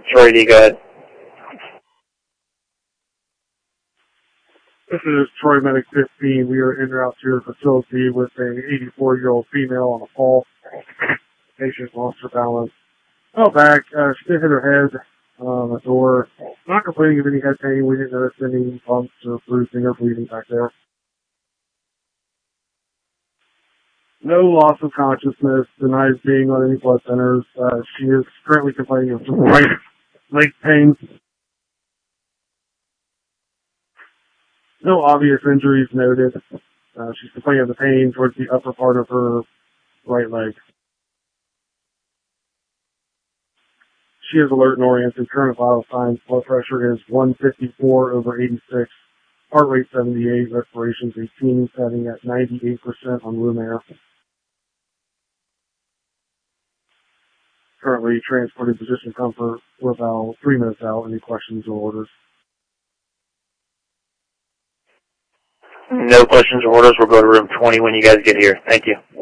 Troy D, go ahead. This is Troy Medic 15. We are en route to your facility with an 84-year-old female on a fall. Patient lost her balance. Fell back. She did hit her head on the door. Not complaining of any head pain. We didn't notice any bumps or bruising or bleeding back there. No loss of consciousness. Denies being on any blood centers. She is currently complaining of some right leg pain. No obvious injuries noted. She's complaining of the pain towards the upper part of her right leg. She is alert and oriented. Current vital signs: blood pressure is 154/86, heart rate 78, respirations 18, setting at 98% on room air. Currently transported position comfort. We're about 3 minutes out. Any questions or orders? No questions or orders. We'll go to room 20 when you guys get here. Thank you.